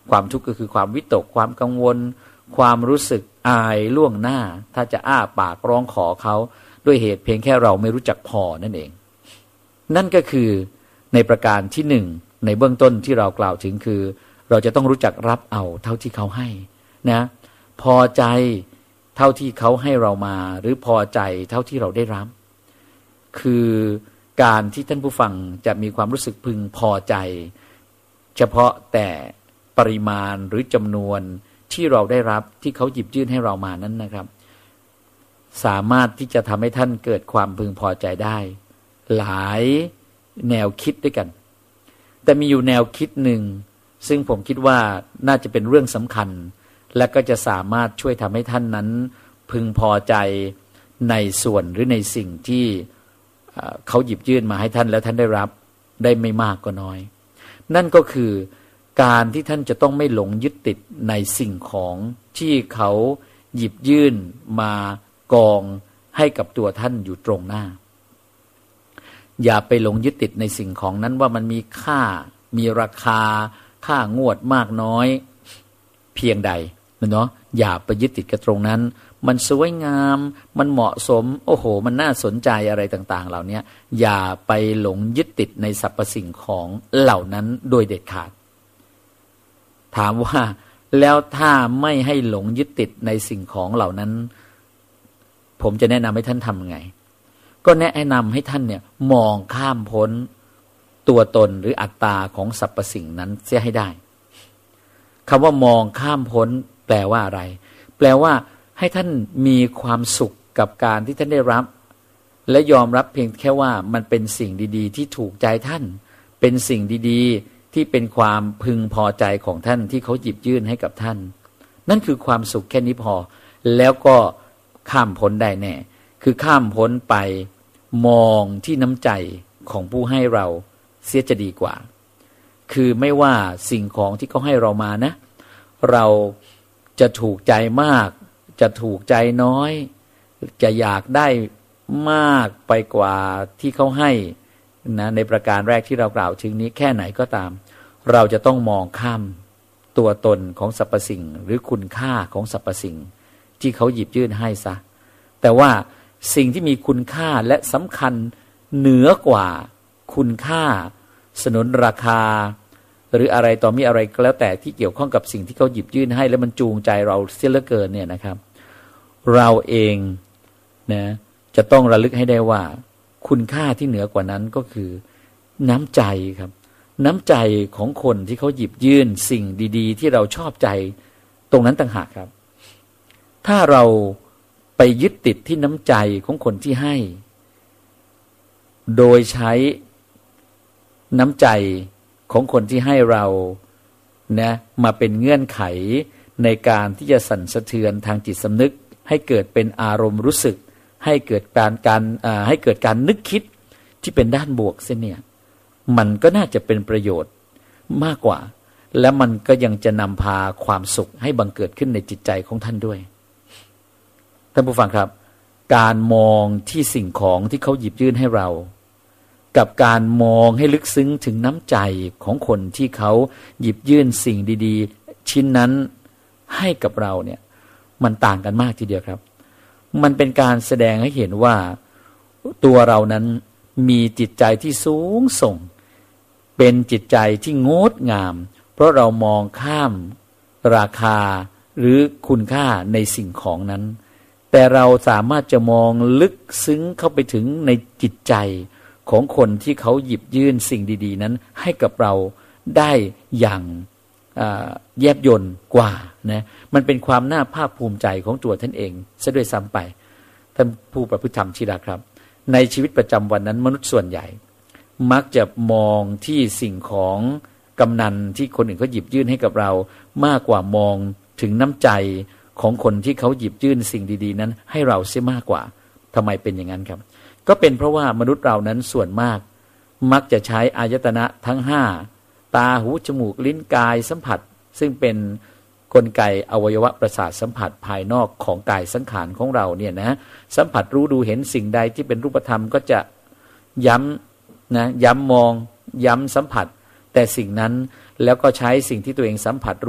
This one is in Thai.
ความทุกข์ก็คือความวิตกความกังวลความรู้สึกอายล่วงหน้าถ้าจะอ้าปากร้องขอเขาด้วยเหตุเพียงแค่เราไม่รู้จักพอนั่นเองนั่นก็คือในประการที่หนึ่งในเบื้องต้นที่เรากล่าวถึงคือเราจะต้องรู้จักรับเอาเท่าที่เขาให้นะพอใจเท่าที่เขาให้เรามาหรือพอใจเท่าที่เราได้รับคือการที่ท่านผู้ฟังจะมีความรู้สึกพึงพอใจเฉพาะแต่ปริมาณหรือจำนวนที่เราได้รับที่เขาหยิบยื่นให้เรามานั้นนะครับสามารถที่จะทำให้ท่านเกิดความพึงพอใจได้หลายแนวคิดด้วยกันแต่มีอยู่แนวคิดหนึ่งซึ่งผมคิดว่าน่าจะเป็นเรื่องสำคัญและก็จะสามารถช่วยทำให้ท่านนั้นพึงพอใจในส่วนหรือในสิ่งที่เขาหยิบยื่นมาให้ท่านแล้วท่านได้รับได้ไม่มากก็น้อยนั่นก็คือการที่ท่านจะต้องไม่หลงยึดติดในสิ่งของที่เขาหยิบยื่นมากองให้กับตัวท่านอยู่ตรงหน้าอย่าไปหลงยึดติดในสิ่งของนั้นว่ามันมีค่ามีราคาค่างวดมากน้อยเพียงใดเนาะอย่าไปยึดติดกับตรงนั้นมันสวยงามมันเหมาะสมโอ้โหมันน่าสนใจอะไรต่างๆเหล่านี้อย่าไปหลงยึดติดในสรรพสิ่งของเหล่านั้นโดยเด็ดขาดถามว่าแล้วถ้าไม่ให้หลงยึดติดในสิ่งของเหล่านั้นผมจะแนะนำให้ท่านทำไงก็แนะนำให้ท่านเนี่ยมองข้ามพ้นตัวตนหรืออัตตาของสรรพสิ่งนั้นเสียให้ได้คำว่ามองข้ามพ้นแปลว่าอะไรแปลว่าให้ท่านมีความสุขกับการที่ท่านได้รับและยอมรับเพียงแค่ว่ามันเป็นสิ่งดีๆที่ถูกใจท่านเป็นสิ่งดีๆที่เป็นความพึงพอใจของท่านที่เขาหยิบยื่นให้กับท่านนั่นคือความสุขแค่นี้พอแล้วก็ข้ามพ้นได้แน่คือข้ามพ้นไปมองที่น้ำใจของผู้ให้เราเสียจะดีกว่าคือไม่ว่าสิ่งของที่เขาให้เรามานะเราจะถูกใจมากจะถูกใจน้อยจะอยากได้มากไปกว่าที่เขาให้นะในประการแรกที่เรากล่าวถึงนี้แค่ไหนก็ตามเราจะต้องมองข้ามตัวตนของสรรพสิ่งหรือคุณค่าของสรรพสิ่งที่เขาหยิบยื่นให้ซะแต่ว่าสิ่งที่มีคุณค่าและสำคัญเหนือกว่าคุณค่าสนนราคาหรืออะไรต่อมีอะไรก็แล้วแต่ที่เกี่ยวข้องกับสิ่งที่เขาหยิบยื่นให้แล้วมันจูงใจเราเสียเหลือเกินเนี่ยนะครับเราเองนะจะต้องระลึกให้ได้ว่าคุณค่าที่เหนือกว่านั้นก็คือน้ำใจครับน้ำใจของคนที่เขาหยิบยื่นสิ่งดีๆที่เราชอบใจตรงนั้นต่างหากครับถ้าเราไปยึดติดที่น้ำใจของคนที่ให้โดยใช้น้ำใจของคนที่ให้เรานะมาเป็นเงื่อนไขในการที่จะสั่นสะเทือนทางจิตสำนึกให้เกิดเป็นอารมณ์รู้สึกให้เกิดการนึกคิดที่เป็นด้านบวกเสียเนี่ยมันก็น่าจะเป็นประโยชน์มากกว่าและมันก็ยังจะนำพาความสุขให้บังเกิดขึ้นในจิตใจของท่านด้วยท่านผู้ฟังครับการมองที่สิ่งของที่เขาหยิบยื่นให้เรากับการมองให้ลึกซึ้งถึงน้ำใจของคนที่เขาหยิบยื่นสิ่งดีๆชิ้นนั้นให้กับเราเนี่ยมันต่างกันมากทีเดียวครับมันเป็นการแสดงให้เห็นว่าตัวเรานั้นมีจิตใจที่สูงส่งเป็นจิตใจที่งดงามเพราะเรามองข้ามราคาหรือคุณค่าในสิ่งของนั้นแต่เราสามารถจะมองลึกซึ้งเข้าไปถึงในจิตใจของคนที่เขาหยิบยื่นสิ่งดีๆนั้นให้กับเราได้อย่างแยบยลกว่านะมันเป็นความน่าภาคภูมิใจของตัวท่านเองซะด้วยซ้ำไปท่านผู้ประพฤติธรรมชิดาครับในชีวิตประจำวันนั้นมนุษย์ส่วนใหญ่มักจะมองที่สิ่งของกำนันที่คนอื่นเขาหยิบยื่นให้กับเรามากกว่ามองถึงน้ำใจของคนที่เขาหยิบยื่นสิ่งดีๆนั้นให้เราเสียมากกว่าทำไมเป็นอย่างนั้นครับก็เป็นเพราะว่ามนุษย์เรานั้นส่วนมากมักจะใช้อายตนะทั้ง5ตาหูจมูกลิ้นกายสัมผัสซึ่งเป็นกลไกอวัยวะประสาทสัมผัสภายนอกของกายสังขารของเราเนี่ยนะสัมผัสรู้ดูเห็นสิ่งใดที่เป็นรูปธรรมก็จะย้ำมองย้ำสัมผัสแต่สิ่งนั้นแล้วก็ใช้สิ่งที่ตัวเองสัมผัส